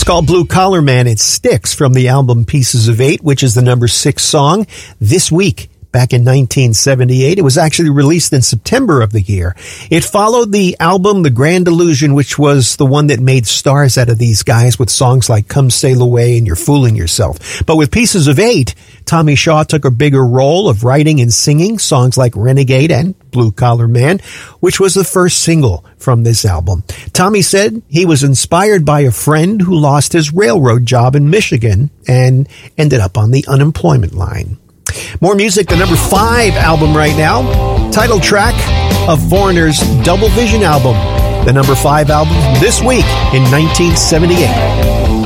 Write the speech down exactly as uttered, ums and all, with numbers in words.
It's called Blue Collar Man. It Sticks from the album Pieces of Eight, which is the number six song this week. Back in nineteen seventy-eight. It was actually released in September of the year. It followed the album The Grand Illusion, which was the one that made stars out of these guys with songs like Come Sail Away and You're Fooling Yourself. But with Pieces of Eight, Tommy Shaw took a bigger role of writing and singing songs like Renegade and Blue Collar Man, which was the first single from this album. Tommy said he was inspired by a friend who lost his railroad job in Michigan and ended up on the unemployment line. More music, the number five album right now, title track of Foreigner's Double Vision album, the number five album this week in nineteen seventy-eight.